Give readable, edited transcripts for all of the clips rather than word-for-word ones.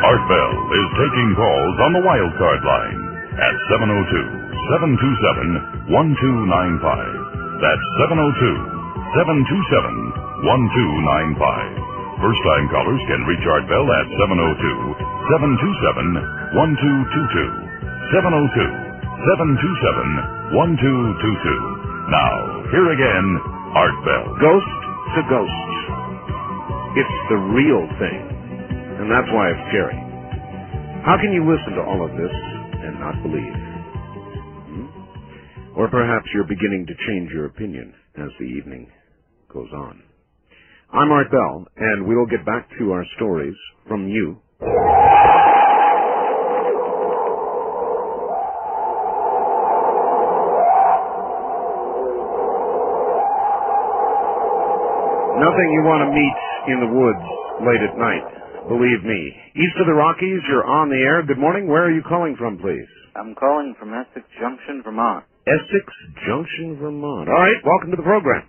Art Bell is taking calls on the wild card line at 702-727-1295. That's 702-727-1295. First-time callers can reach Art Bell at 702-727-1222. 702-727-1222. Now, here again, Art Bell. Ghost to ghost. It's the real thing, and that's why it's scary. How can you listen to all of this and not believe? Or perhaps you're beginning to change your opinion as the evening goes on. I'm Art Bell, and we'll get back to our stories from you. Nothing you want to meet in the woods late at night, believe me. East of the Rockies, you're on the air. Good morning. Where are you calling from, please? I'm calling from Essex Junction, Vermont. Essex Junction, Vermont. All right, welcome to the program.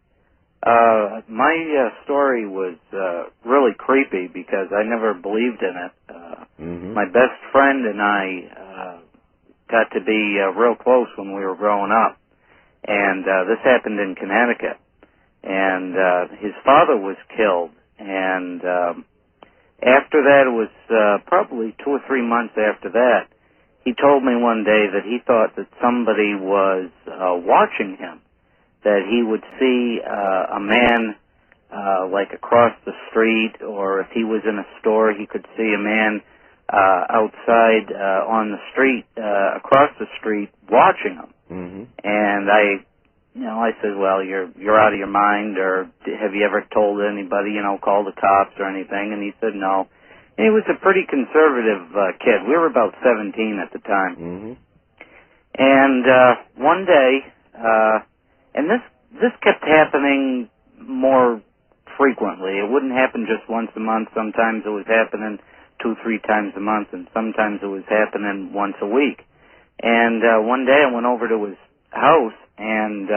My story was really creepy because I never believed in it. My best friend and I got to be real close when we were growing up, and this happened in Connecticut. And his father was killed, and after that, it was probably 2 or 3 months after that, he told me one day that he thought that somebody was watching him, that he would see a man like across the street, or if he was in a store, he could see a man outside on the street, across the street, watching him. And I said, well, you're out of your mind, or have you ever told anybody, called the cops or anything? And he said no. And he was a pretty conservative kid. We were about 17 at the time. And one day, and this kept happening more frequently. It wouldn't happen just once a month. Sometimes it was happening 2-3 times a month, and sometimes it was happening once a week. And one day I went over to his house, and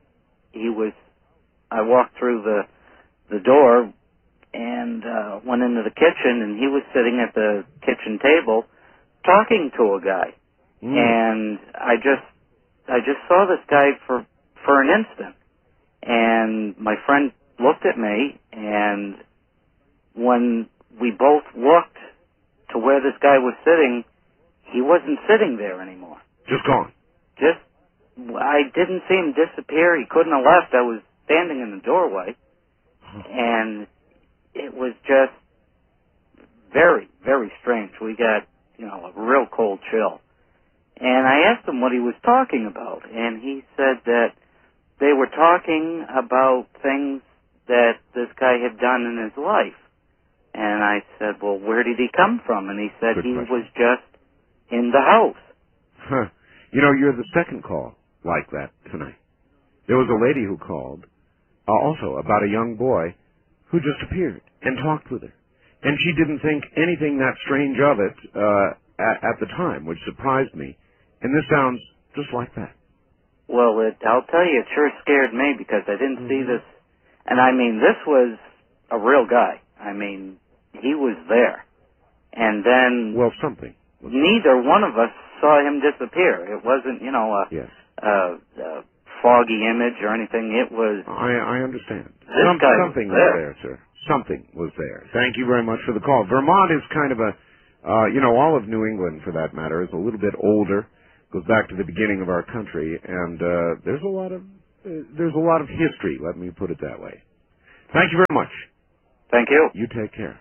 I walked through the door and went into the kitchen, and he was sitting at the kitchen table talking to a guy. And I just saw this guy for an instant, and my friend looked at me, and when we both looked to where this guy was sitting, he wasn't sitting there anymore. Just gone. I didn't see him disappear. He couldn't have left. I was standing in the doorway, and it was just very, very strange. We got, a real cold chill. And I asked him what he was talking about, and he said that they were talking about things that this guy had done in his life. And I said, well, where did he come from? And he said he was just in the house. You're the second call like that tonight. There was a lady who called, also about a young boy who just appeared and talked with her. And she didn't think anything that strange of it at the time, which surprised me. And this sounds just like that. Well, I'll tell you, it sure scared me because I didn't see this. And I mean, this was a real guy. I mean, he was there. And then... Well, something. Neither one of us saw him disappear. It wasn't, a foggy image or anything. It was... I understand. Something was there, sir. Something was there. Thank you very much for the call. Vermont is kind of a, all of New England, for that matter, is a little bit older. Goes back to the beginning of our country, and there's a lot of history. Let me put it that way. Thank you very much. Thank you. You take care.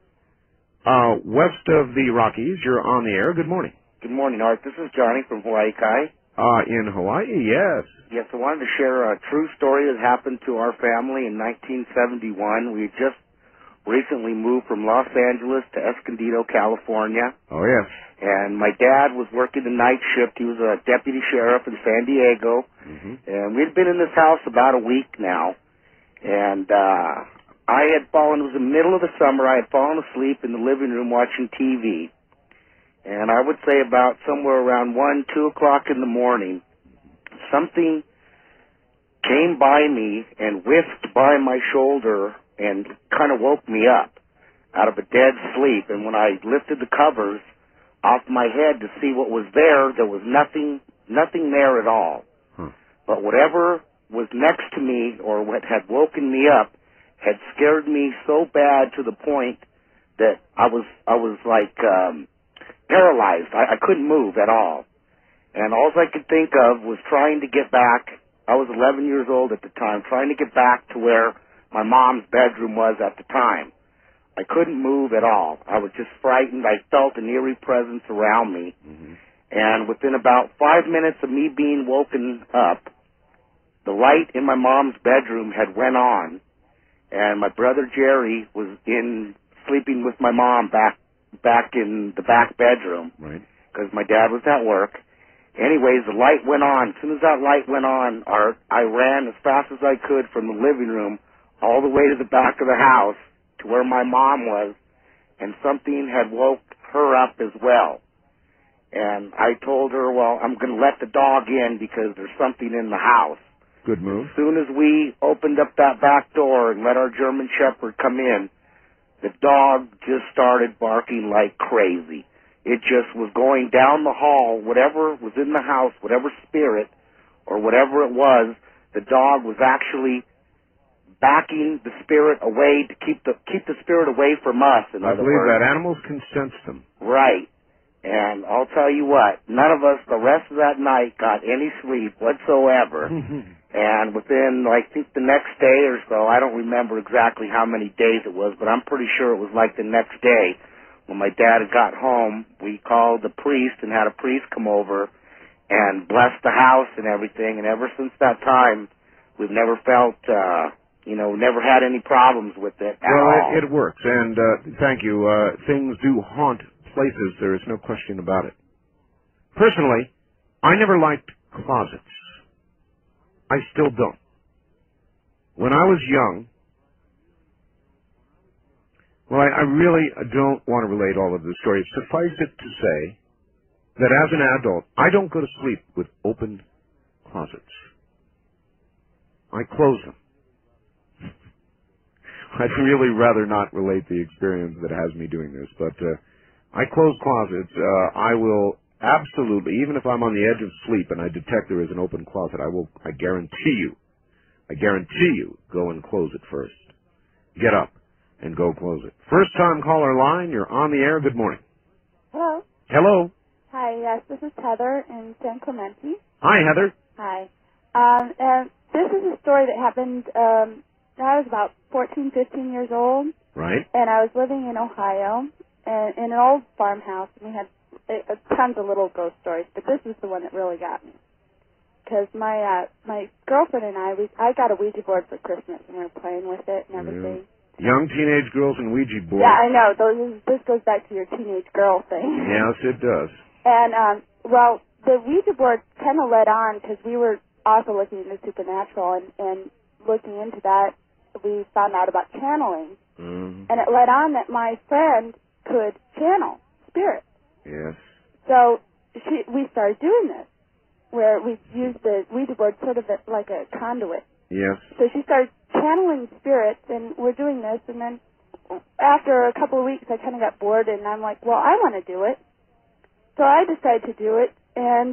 West of the Rockies, you're on the air. Good morning. Good morning, Art. This is Johnny from Hawaii Kai. In Hawaii, yes. Yes, I wanted to share a true story that happened to our family in 1971. We had just recently moved from Los Angeles to Escondido, California. Oh, yes. And my dad was working the night shift. He was a deputy sheriff in San Diego. And we'd been in this house about a week now. And I had fallen, it was the middle of the summer, I had fallen asleep in the living room watching TV. And I would say about somewhere around 1, 2 o'clock in the morning, something came by me and whiffed by my shoulder and kind of woke me up. out of a dead sleep, and when I lifted the covers off my head to see what was there was nothing there at all. But whatever was next to me or what had woken me up had scared me so bad to the point that I was like paralyzed. I couldn't move at all. And all I could think of was trying to get back. I was 11 years old at the time, trying to get back to where my mom's bedroom was at the time. I couldn't move at all. I was just frightened. I felt an eerie presence around me. And within about 5 minutes of me being woken up, the light in my mom's bedroom had went on, and my brother Jerry was sleeping with my mom back in the back bedroom, because my dad was at work. Anyways, the light went on. As soon as that light went on, I ran as fast as I could from the living room all the way to the back of the house to where my mom was, and something had woke her up as well. And I told her, well, I'm going to let the dog in because there's something in the house. Good move. As soon as we opened up that back door and let our German Shepherd come in, the dog just started barking like crazy. It just was going down the hall. Whatever was in the house, whatever spirit or whatever it was, the dog was actually backing the spirit away to keep the spirit away from us. In I other believe words. that animals can sense them. Right. And I'll tell you what, none of us the rest of that night got any sleep whatsoever. And within, I think the next day or so, I don't remember exactly how many days it was, but I'm pretty sure it was like the next day when my dad had got home, we called the priest and had a priest come over and bless the house and everything. And ever since that time, we've never felt, never had any problems with it at all. It works, and thank you. Things do haunt places. There is no question about it. Personally, I never liked closets. I still don't. When I was young, well, I really don't want to relate all of the stories. Suffice it to say that as an adult, I don't go to sleep with open closets. I close them. I'd really rather not relate the experience that has me doing this, but I close closets. I will absolutely, even if I'm on the edge of sleep and I detect there is an open closet, I guarantee you, go and close it first. Get up and go close it. First time caller line, you're on the air. Good morning. Hello. Hello. Hi, yes, this is Heather in San Clemente. Hi, Heather. Hi. And this is a story that happened, I was about 14, 15 years old. Right. And I was living in Ohio and in an old farmhouse, and we had tons of little ghost stories, but this is the one that really got me. Because my girlfriend and I got a Ouija board for Christmas, and we were playing with it and everything. Young teenage girls and Ouija boards. Yeah, I know. This goes back to your teenage girl thing. Yes, it does. And, well, the Ouija board kind of led on because we were also looking into supernatural, and looking into that, we found out about channeling. Mm-hmm. And it led on that my friend could channel spirits. Yes. So we started doing this, where we used the Ouija board sort of like a conduit. Yes. So she started channeling spirits, and we're doing this, and then after a couple of weeks, I kind of got bored, and I'm like, well, I want to do it. So I decided to do it, and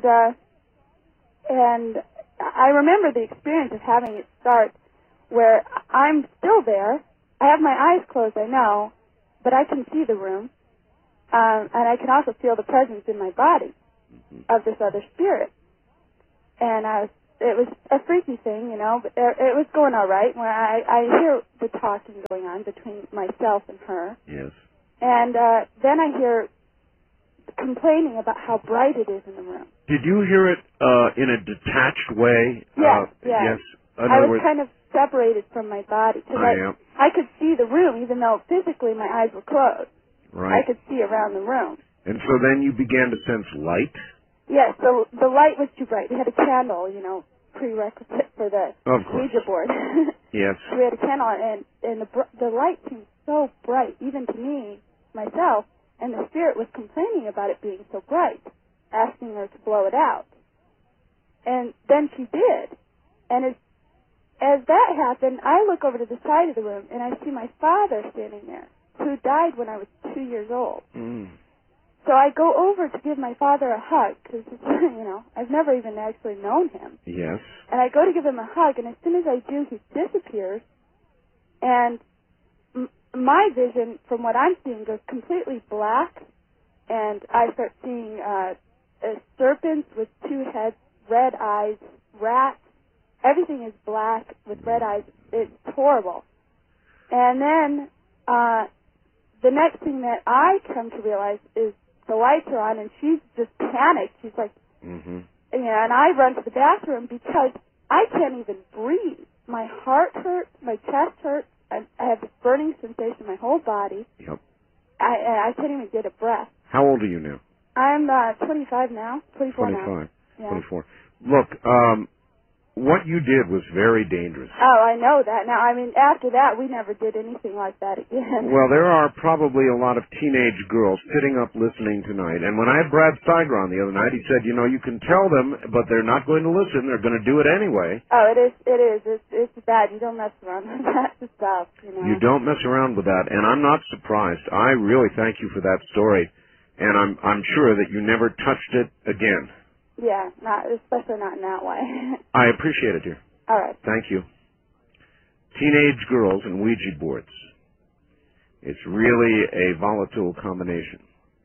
I remember the experience of having it start where I'm still there. I have my eyes closed, I know, but I can see the room, and I can also feel the presence in my body of this other spirit. And it was a freaky thing, but it was going all right, where I hear the talking going on between myself and her. Yes. And then I hear complaining about how bright it is in the room. Did you hear it in a detached way? Yes, yes. Yes. I was kind of separated from my body, because I could see the room, even though physically my eyes were closed. Right. I could see around the room. And so then you began to sense light? Yes, so the light was too bright. We had a candle, prerequisite for the Ouija board. Yes. So we had a candle, and the light seemed so bright, even to me, myself, and the spirit was complaining about it being so bright, asking her to blow it out. And then she did. And as that happened, I look over to the side of the room, and I see my father standing there. who died when I was 2 years old. Mm. So I go over to give my father a hug because, I've never even actually known him. Yes. And I go to give him a hug, and as soon as I do, he disappears. And my vision, from what I'm seeing, goes completely black. And I start seeing serpents with 2 heads, red eyes, rats. Everything is black with red eyes. It's horrible. And then the next thing that I come to realize is the lights are on, and she's just panicked. She's like, and I run to the bathroom because I can't even breathe. My heart hurts, my chest hurts, I have this burning sensation in my whole body. Yep. I can't even get a breath. How old are you now? I'm 25 now, 24 now. 25. Yeah. 24. Look, what you did was very dangerous. Oh, I know that. Now, after that, we never did anything like that again. Well, there are probably a lot of teenage girls sitting up listening tonight. And when I had Brad Steiger on the other night, he said, you can tell them, but they're not going to listen. They're going to do it anyway. Oh, it is. It's bad. You don't mess around with that stuff, You don't mess around with that, and I'm not surprised. I really thank you for that story, and I'm sure that you never touched it again. Yeah, especially not in that way. I appreciate it, dear. All right. Thank you. Teenage girls and Ouija boards. It's really a volatile combination.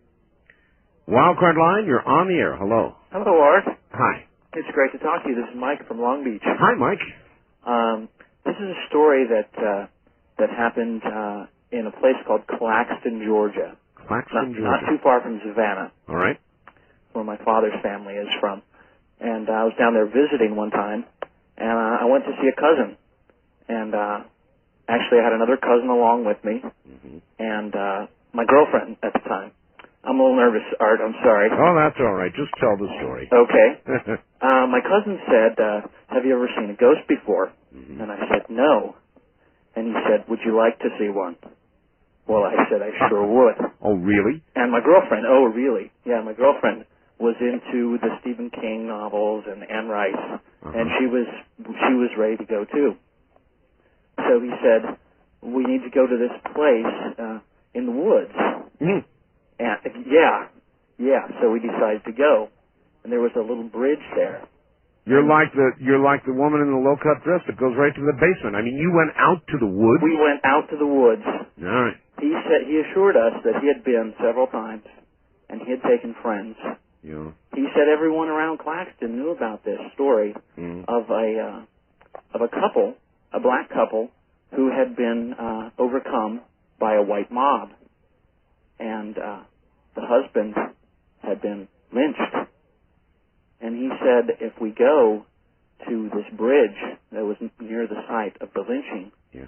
Wildcard line, you're on the air. Hello. Hello, Art. Hi. It's great to talk to you. This is Mike from Long Beach. Hi, Mike. This is a story that happened in a place called Claxton, Georgia. Claxton, Georgia. Not too far from Savannah. All right. Where my father's family is from. And I was down there visiting one time, and I went to see a cousin. And actually I had another cousin along with me, and my girlfriend at the time. I'm a little nervous, Art, I'm sorry. Oh, that's all right. Just tell the story. Okay. My cousin said, have you ever seen a ghost before? And I said, no. And he said, would you like to see one? Well, I said I sure would. Oh, really? And my girlfriend, oh, really? Yeah, my girlfriend was into the Stephen King novels and Anne Rice, and she was ready to go too. So he said, we need to go to this place in the woods. And yeah. So we decided to go, and there was a little bridge there. You're like the woman in the low-cut dress that goes right to the basement. You went out to the woods? We went out to the woods. All right. He assured us that he had been several times, and he had taken friends. Yeah. He said everyone around Claxton knew about this story of a couple, a black couple, who had been overcome by a white mob, and the husband had been lynched. And he said if we go to this bridge that was near the site of the lynching, yes,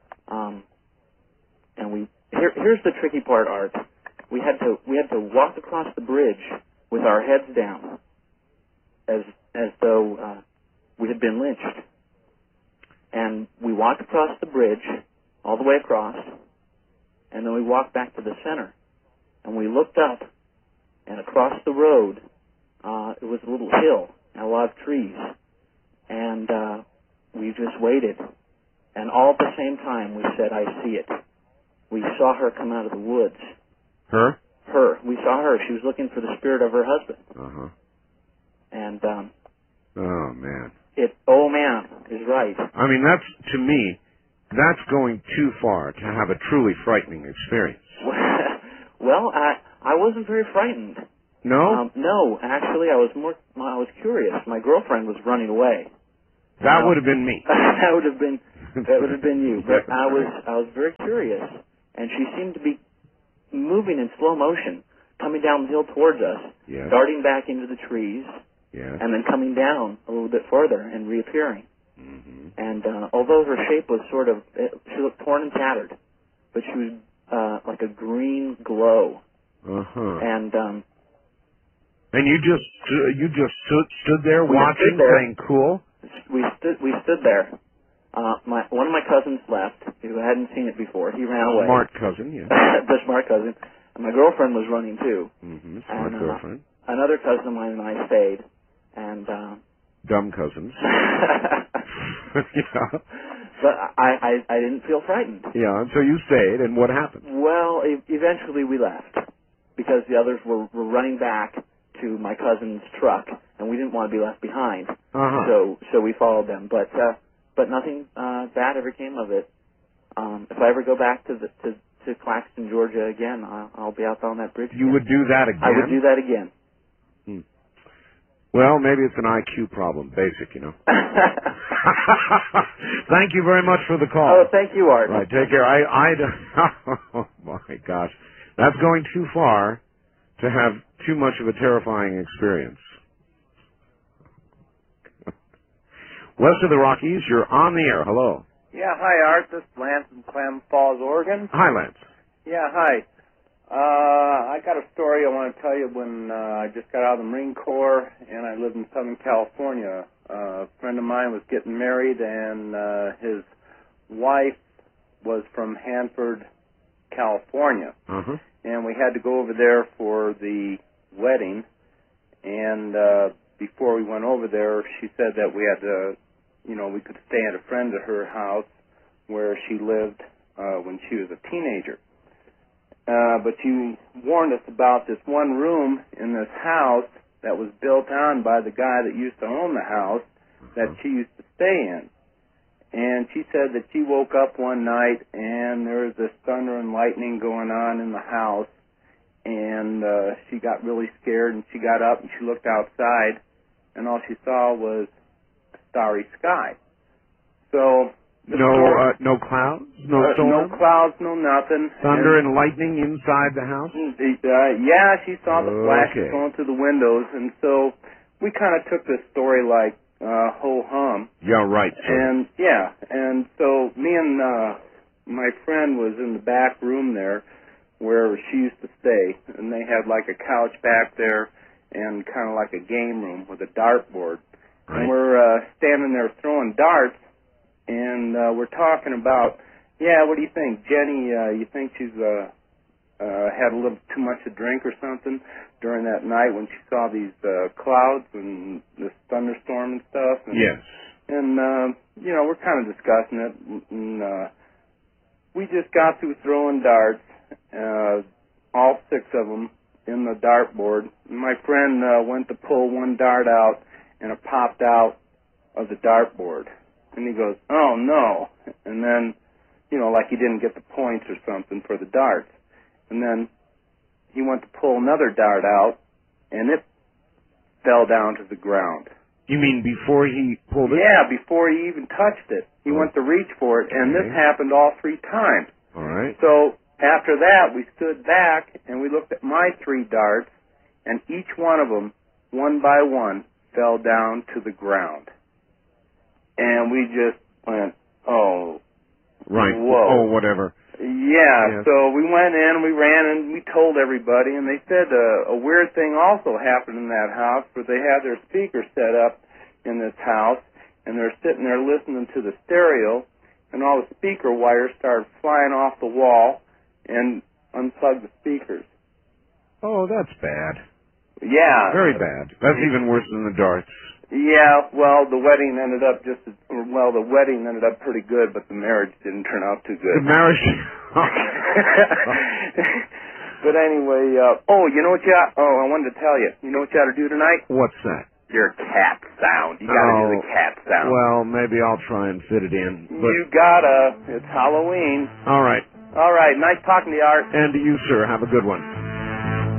and here's the tricky part, Art. We had to walk across the bridge with our heads down, as though we had been lynched. And we walked across the bridge, all the way across, and then we walked back to the center. And we looked up, and across the road, it was a little hill and a lot of trees. And we just waited. And all at the same time, we said, I see it. We saw her come out of the woods. Her? Her. We saw her. She was looking for the spirit of her husband. Uh-huh. And, oh, man. Oh, man, is right. To me, that's going too far to have a truly frightening experience. Well, I wasn't very frightened. No? No, actually, I was curious. My girlfriend was running away. That would have been me. That would have been you. But I was very curious, and she seemed to be moving in slow motion, coming down the hill towards us, yes, darting back into the trees, yes, and then coming down a little bit further and reappearing. And although her shape was she looked torn and tattered, but she was like a green glow. And you just stood there watching, saying, "Cool." We stood there. One of my cousins left, who hadn't seen it before. He ran away. Smart cousin, yeah. The smart cousin. And my girlfriend was running too. Smart girlfriend. Another cousin of mine and I stayed. And dumb cousins. Yeah. But I didn't feel frightened. Yeah, and so you stayed, and what happened? Well, eventually we left because the others were running back to my cousin's truck, and we didn't want to be left behind. So we followed them. But nothing bad ever came of it. If I ever go back to Claxton, Georgia again, I'll be out on that bridge. You would do that again? I would do that again. Well, maybe it's an IQ problem, basic, you know. Thank you very much for the call. Oh, thank you, Art. Right, take care. Oh my gosh, that's going too far to have too much of a terrifying experience. West of the Rockies, you're on the air. Hello. Yeah, hi, Art. This is Lance from Clem Falls, Oregon. Hi, Lance. Yeah, hi. I got a story I want to tell you when I just got out of the Marine Corps and I lived in Southern California. A friend of mine was getting married and his wife was from Hanford, California. And we had to go over there for the wedding. And before we went over there, she said that we had to, we could stay at a friend of her house where she lived when she was a teenager. But she warned us about this one room in this house that was built on by the guy that used to own the house that she used to stay in. And she said that she woke up one night and there was this thunder and lightning going on in the house. And she got really scared and she got up and she looked outside and all she saw was a starry sky. So... No clouds? No storm? No clouds, no nothing. Thunder and lightning inside the house? Yeah, she saw the flashes going through the windows, and so we kind of took this story like ho-hum. Yeah, right. And so me and my friend was in the back room there where she used to stay, and they had like a couch back there and kind of like a game room with a dartboard. Right. And we're standing there throwing darts. And we're talking about, what do you think, Jenny? You think she's had a little too much to drink or something during that night when she saw these clouds and this thunderstorm and stuff? And, yes. And we're kind of discussing it. And we just got through throwing darts, all 6 of them in the dartboard. And my friend went to pull one dart out, and it popped out of the dartboard. And he goes, oh, no. And then, like he didn't get the points or something for the darts. And then he went to pull another dart out, and it fell down to the ground. You mean before he pulled it? Yeah, before he even touched it. He went to reach for it, and this happened all 3 times. All right. So after that, we stood back, and we looked at my 3 darts, and each one of them, one by one, fell down to the ground. And we just went, oh, right, whoa. Oh, whatever. Yeah, so we went in, we ran, and we told everybody, and they said a weird thing also happened in that house, where they had their speakers set up in this house, and they're sitting there listening to the stereo, and all the speaker wires started flying off the wall and unplugged the speakers. Oh, that's bad. Yeah. Very bad. That's even worse than the darts. Yeah, well, the wedding ended up pretty good, but the marriage didn't turn out too good. The marriage... But anyway, you know what I wanted to tell you. You know what you ought to do tonight? What's that? Your cat sound. You gotta do the cat sound. Well, maybe I'll try and fit it in. But... You gotta. It's Halloween. All right. All right, nice talking to you, Art. And to you, sir. Have a good one.